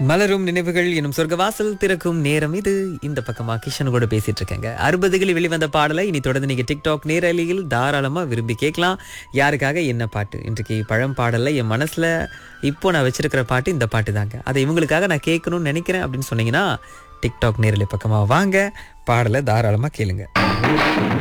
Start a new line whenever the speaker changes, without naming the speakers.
மலரும் நினைவுகள் எனும் சொர்க்கவாசல் திறக்கும் நேரம் இது. இந்த பக்கமா கிஷன் கூட பேசிட்டு இருக்கேங்க. 60களில் வெளிவந்த பாடலை இனி தொடர்ந்து நீங்க டிக்டாக் நேரலையில் தாராளமா விரும்பி கேட்கலாம். யாருக்காக என்ன பாட்டு? இன்றைக்கு பழம் பாடல்ல என் மனசுல இப்போ நான் வச்சிருக்கிற பாட்டு இந்த பாட்டு தாங்க. அதை இவங்களுக்காக நான் கேட்கணும்னு நினைக்கிறேன் அப்படின்னு சொன்னீங்கன்னா டிக்டாக் நேரலை பக்கமா வாங்க, பாடலை தாராளமா கேளுங்க.